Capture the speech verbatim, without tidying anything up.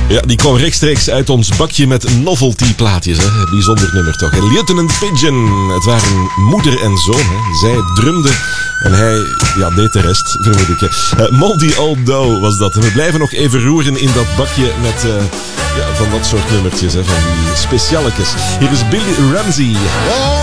Ja, die kwam rechtstreeks uit ons bakje met novelty-plaatjes. Hè. Bijzonder nummer toch. En Lieutenant Pigeon, het waren moeder en zoon. Hè. Zij drumde en hij ja, deed de rest, vermoed ik. Hè. Uh, Moldy Old Dough was dat. En we blijven nog even roeren in dat bakje met uh, ja, van dat soort nummertjes. Hè, van die specialetjes. Hier is Billy Ramsey.